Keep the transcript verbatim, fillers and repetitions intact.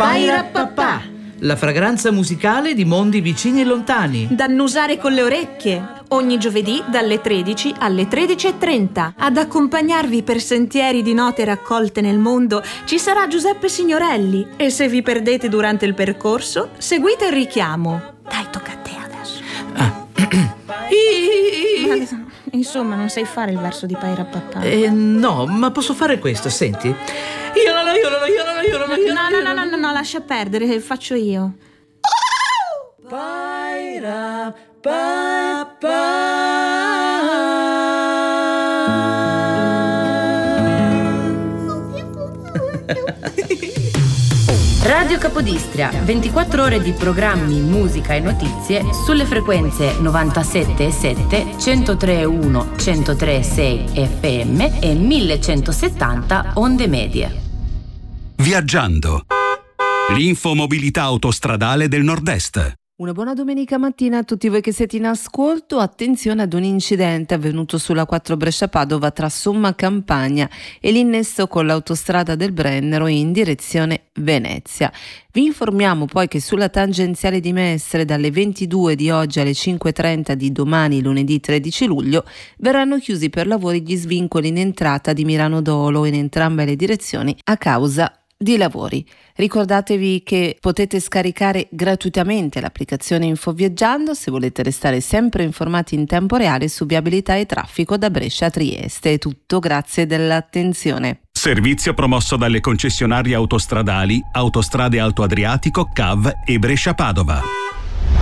Pairapapà, la fragranza musicale di mondi vicini e lontani. Da annusare con le orecchie, ogni giovedì dalle tredici alle tredici e trenta. Ad accompagnarvi per sentieri di note raccolte nel mondo ci sarà Giuseppe Signorelli. E se vi perdete durante il percorso, seguite il richiamo. Dai, tocca a te adesso. Ah. Ma, insomma, non sai fare il verso di Pairapapà? Eh, no, ma posso fare questo, senti. Io non lo, io non lo, io non lo, io non lo, io No, no, no, no, no, no, lascia perdere, faccio io. Radio Capodistria, ventiquattro ore di programmi, musica e notizie sulle frequenze novantasette e sette, centotre e uno, centotre e sei F M e millecentosettanta onde medie. Viaggiando. L'infomobilità autostradale del Nord-Est. Una buona domenica mattina a tutti voi che siete in ascolto. Attenzione ad un incidente avvenuto sulla quattro Brescia-Padova tra Somma Campagna e l'innesto con l'autostrada del Brennero in direzione Venezia. Vi informiamo poi che sulla tangenziale di Mestre dalle ventidue di oggi alle cinque e trenta di domani, lunedì tredici luglio, verranno chiusi per lavori gli svincoli in entrata di Mirano Dolo in entrambe le direzioni a causa di lavori. Ricordatevi che potete scaricare gratuitamente l'applicazione InfoViaggiando se volete restare sempre informati in tempo reale su viabilità e traffico da Brescia a Trieste. È tutto, grazie dell'attenzione. Servizio promosso dalle concessionarie autostradali Autostrade Alto Adriatico, C A V e Brescia Padova.